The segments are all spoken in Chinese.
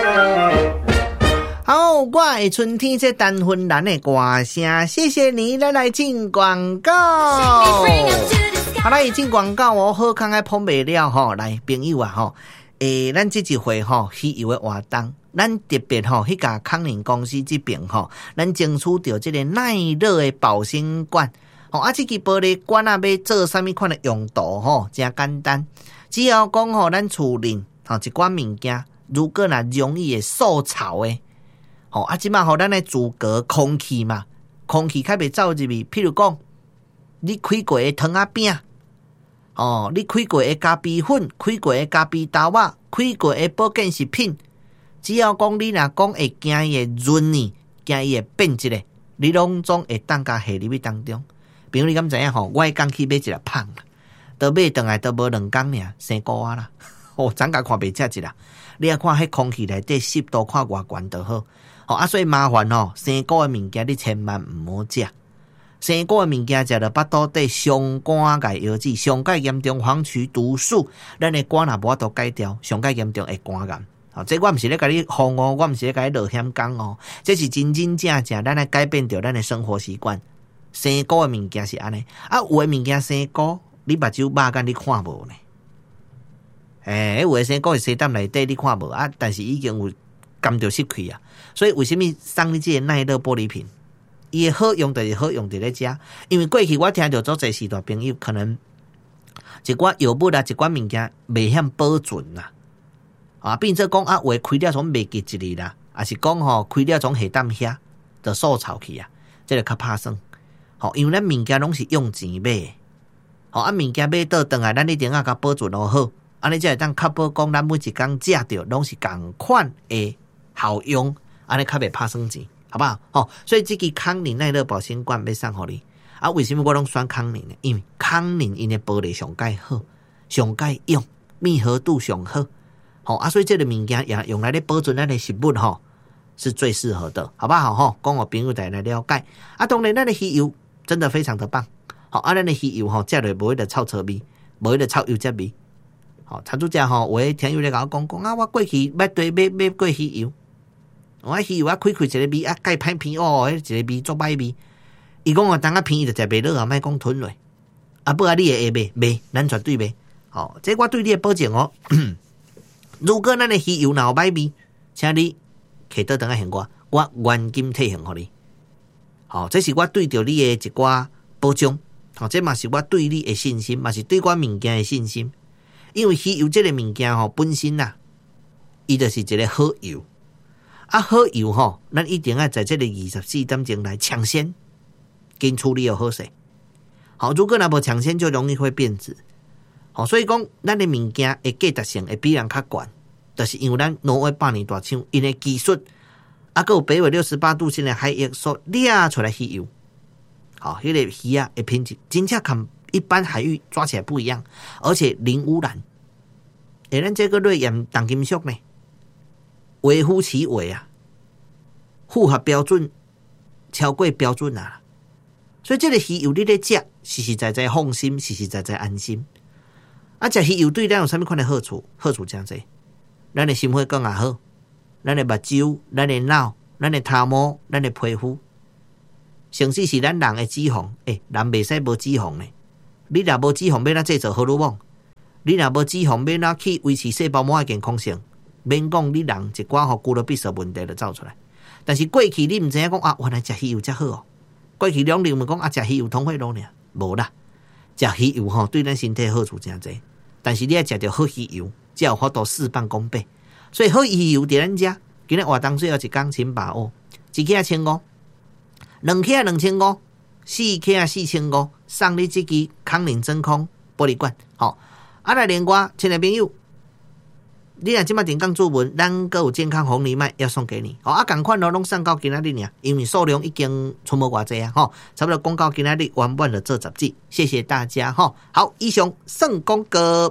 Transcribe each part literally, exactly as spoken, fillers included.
好，我的春天这单婚咱的歌声，谢谢你，咱来进广告。好，来进广告哦，好康爱碰袂了吼，来朋友啊吼，诶，咱这一回吼，旅游的活动，咱特别吼，迄家康宁公司这边吼，咱争取到这个耐热的保鲜罐，吼啊，这个玻璃罐啊，要做什么款的用途吼，真简单，只要讲吼，咱厝里吼一罐物件，如果若容易会受潮的。吼啊！即马互咱来阻隔空气嘛，空气较袂走入去。譬如讲，你开过的汤仔饼，哦，你开过的咖啡粉，开过的咖啡豆仔，开过的保健食品，只要讲你若讲会惊伊会润呢，惊伊会变质咧，你拢总会当甲下入去当中。比如你敢知影吼，我迄工去买一粒芳，倒买转来都无两工尔，生菇啊啦，哦，咱甲看袂食一啦。你啊看迄空气内底湿度看偌悬就好。哦啊，所以麻烦哦，生菇的物件你千万唔好食。生菇的物件食了巴肚底上肝解药剂，上解严重黄曲毒素，咱的肝若无法度解掉，上解严重会肝癌。哦，这我毋是咧甲你哄哦，我毋是咧甲你落险讲哦，这是真真正正咱来改变掉咱的生活习惯。生菇的物件是安尼，啊，有的物件生菇，你目睭肉眼你看无呢？诶、欸，有的生菇是生胆内底你看无啊，但是已经有甘着失去啊。所以为什么送你这个耐热玻璃瓶？伊会好用就是好用伫咧遮，因为过去我听到做侪时大朋友可能一寡药物啊，一寡物件未晓保存啦，啊，变做讲啊，话开了从未记一日啦，啊是讲吼开了从下淡遐就受潮去啊，这个较怕算。吼，因为咱物件拢是用钱买的，吼啊物件买倒转来，咱一定要甲保存好好，安尼才会当确保讲咱每一工食着拢是共款的好用。安尼较袂怕算钱，好不好？哦，所以这个康宁耐热保鲜罐要送给你啊！为什么我拢选康宁呢？因为康宁因的玻璃上盖好，上盖用，密合度上好，好、哦、啊！所以这个物件也用来咧保存咱的食物吼、哦，是最适合的，好不好？吼、哦，讲我朋友来来了解啊！当然，咱的鱼油真的非常的棒，好、哦、啊！咱的鱼油吼，食落无会得臭臭味，无会得臭油脂味。好、哦，参主者吼，有诶听友咧甲我讲讲啊，我过去捌对买买过鱼油。我鱼油啊，开开一个味啊，盖歹片哦，迄一个味足歹味。伊讲我当啊片伊就食袂落啊，莫讲吞落。啊，不啊，你会买买，咱绝对买。吼、哦，这我对你的保证哦。如果咱的鱼油若有歹味，请你摕倒等下还我，我原金退还互你。好、哦，这是我对着你的一寡保障。好、哦，这嘛是我对你的信心，嘛是对我物件的信心。因为鱼油这个物件吼本身呐、啊，伊就是一个好油。啊，好油吼，咱一定要在这个二十四点钟来抢先，跟处理有好势。好，如果若无抢先，就容易会变质。好，所以讲，咱的物件的价值性会比人较高，就是因为咱挪威百年大厂因的技术，啊，还有北纬六十八度线的海液所掠出来鱼油。好，迄、那个鱼啊的品质，真正跟一般海域抓起来不一样，而且零污染。诶，咱这个瑞盐重金属呢？微乎其微啊，符合标准，超过标准啊，所以这个鱼油你咧食，实实在在放心，实实在在安心。啊，食鱼油对咱有啥物款的好处？好处真济，咱的心血管也好，咱的目睭、咱的脑、咱的头毛、咱的皮肤，甚至是咱人的脂肪，诶、欸，人袂使无脂肪呢。你若无脂肪，要哪制造荷尔蒙？你若无脂肪，要哪去维持细胞膜的健康性？免讲你人一寡吼，骨骼闭塞问题就走出来。但是过去你唔知影讲啊，原来食鱼油才好哦。过去两认为讲啊，食鱼油通血路呢，无啦。食鱼油吼对咱身体好处真济，但是你要食到好鱼油，才有法度事半功倍。所以好鱼油伫咱遮，今日活动最后一工请把握，一克千五，两克两千五，四克四千五，送你这支康宁真空玻璃罐。好，啊来连我亲爱朋友。你若即马点讲注文，咱个有健康红利麦要送给你，好啊，赶快咯，拢送到今仔日尔，因为数量已经出无偌济啊，吼，差不多广告今仔日完完了这十集，谢谢大家哈。好，以上算广告。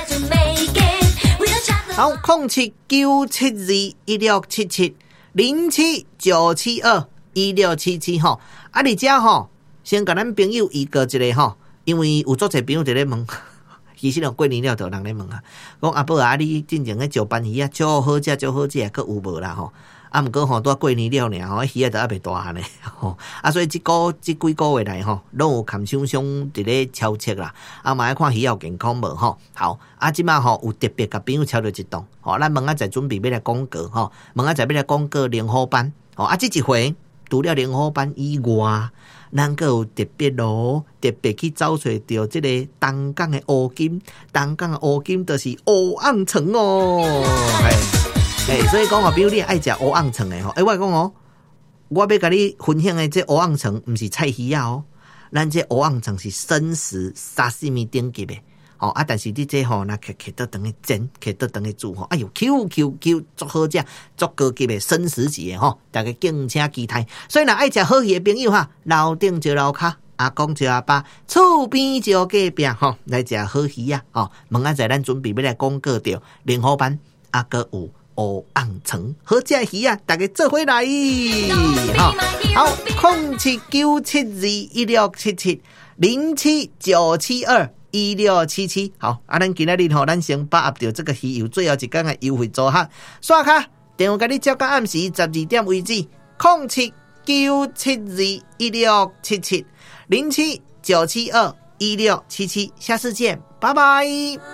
好，空七九七二一六七七零七九七二一六七七吼，啊，你遮吼，先甲咱朋友一个一个吼，因为有足侪朋友伫咧问。 其实哦，过年了就有人咧问啊，讲阿伯啊，你进前个石斑鱼啊，超好食，超好食，佫有无啦吼？啊，毋过吼，拄过年了尔吼，鱼啊都还袂大呢吼。啊，所以即个即几个月来吼，拢有看厂商伫咧超测啦。啊，嘛爱看鱼有健康无吼。好，啊，即马吼有特别甲朋友超着一档。吼，咱问啊，在准备要来广告吼，问啊，在要来广告联合班。吼，啊，即一回除了联合班以外，咱个有特别咯，特别去找找到即个东港的乌金，东港的乌金就是乌昂橙哦。诶、欸，所以讲哦，比如你爱食乌昂橙的吼，诶、欸，我讲哦，我要甲你分享的这乌昂橙，毋是菜鱼啊哦，咱这乌昂橙是生食沙西米顶级的，哦啊，但是你这吼，那摕摕倒等于煎，摕倒等于煮吼，哎呦 ，Q Q Q， 足好食，足高级的生食级的吼，大家敬请期待。所以若爱食好鱼的朋友哈，楼顶就楼骹。阿公就阿爸，厝边就隔壁吼，来食好鱼啊！吼，问啊在咱准备要来广告着联合班，啊个有乌昂橙好食鱼啊！大家做回来，吼好，空七九七二一六七七零七九七二一六七七，好啊！咱今仔日吼，咱先把握着这个鱼油最后一天的优惠组合，刷卡电话甲你接到暗时十二点为止，空七九七二一六七七。零七九七二一六七七，下次见，拜拜。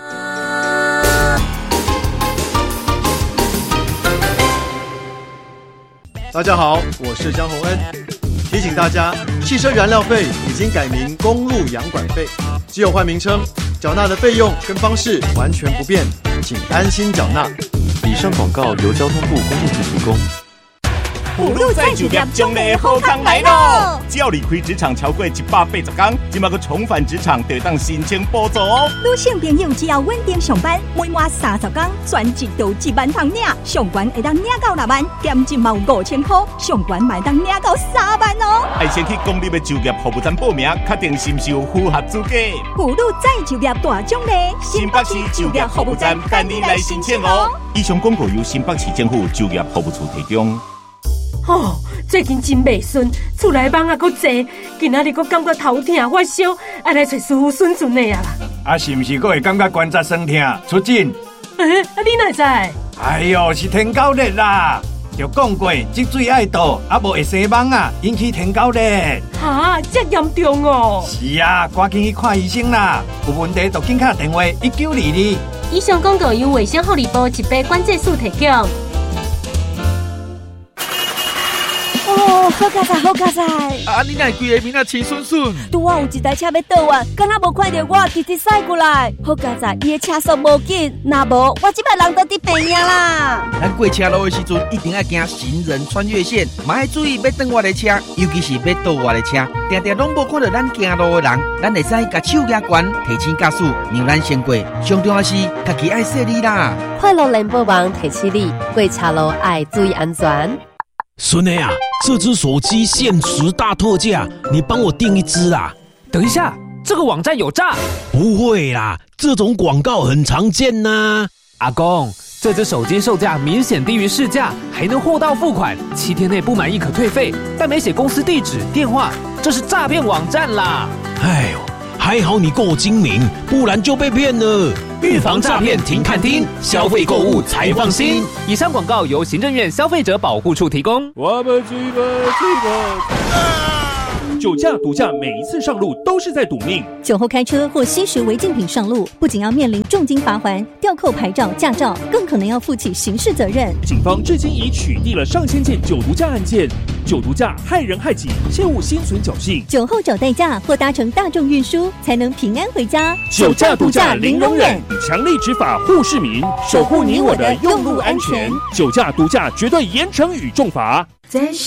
大家好，我是江宏恩，提醒大家，汽车燃料费已经改名公路养管费，只有换名称，缴纳的费用跟方式完全不变，请安心缴纳。 以上广告由交通部公路局提供。 普路再就业奖励好康来咯！只要离开职场超过一百八十天，即马个重返职场就当申请补助哦。 女性朋友只要稳定上班，每满三十天，全职都一万通领，上悬会当领到六万，减一毛五千块，上悬买当领到三万哦。 爱先去公立的就业服务站报名，确定是不是有符合资格。 普路再就业大奖励， 新北市就业服务站等你来申请哦。以上广告由新北市政府就业服务处提供。 哦，最近真袂顺，厝内网啊阁济，今仔日阁感觉头痛发烧，爱来找师傅顺顺的啊啦。 啊，是毋是阁会感觉关节酸痛？出诊？ 诶、欸，啊你哪知？ 哎呦，是天狗热啦！就讲过，积水爱倒，啊无会生蚊啊，引起天狗热。 哈，这严重哦！ 是啊，赶紧去看医生啦！有问题就紧打电话一九二二。 以上广告由卫生福利部一百关节素提供。 哦，好佳哉，好佳哉！ 啊，你哪规个面啊青顺顺？ 拄啊有一台车要倒啊，敢若无看到我直直驶过来。好佳哉，伊的车速无紧，若无我即摆人都伫病院啦。 咱过车路的时阵，一定要行行人穿越线，嘛要注意要等我的车，尤其是要倒我的车，定定拢无看到咱行路的人，咱会使甲手举悬，提醒驾驶让咱先过。上重要是，家己爱说你啦。 快乐联播网提醒你，过车路爱注意安全。 孙内啊，这只手机限时大特价，你帮我订一只啊！ 等一下，这个网站有诈？ 不会啦，这种广告很常见呐、 啊。阿公，这只手机售价明显低于市价，还能货到付款，七天内不满意可退费，但没写公司地址、电话，这是诈骗网站啦！ 哎呦，还好你够精明，不然就被骗了。预防诈骗，停看听，消费购物才放心。 以上广告由行政院消费者保护处提供。 我们去吧，去吧！酒驾、毒驾，每一次上路都是在赌命。 酒后开车或吸食违禁品上路，不仅要面临重金罚锾、吊扣牌照、驾照，更可能要负起刑事责任。 警方至今已取缔了上千件酒毒驾案件。酒毒驾害人害己，切勿心存侥幸。 酒后找代驾或搭乘大众运输，才能平安回家。 酒驾、毒驾零容忍，强力执法护市民，守护你我的用路安全。酒驾、毒驾绝对严惩与重罚。